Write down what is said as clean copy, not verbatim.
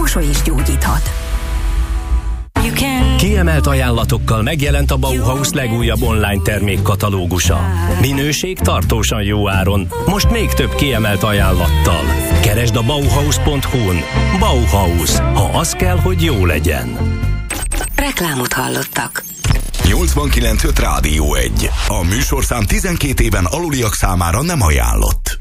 mosoly is gyógyíthat. Kiemelt ajánlatokkal megjelent a Bauhaus legújabb online termékkatalógusa. Minőség tartósan jó áron, most még több kiemelt ajánlattal. Keresd a Bauhaus.hu-n. Bauhaus, ha az kell, hogy jó legyen. Reklámot hallottak. 89.5 Rádió 1. A műsorszám 12 éven aluliak számára nem ajánlott.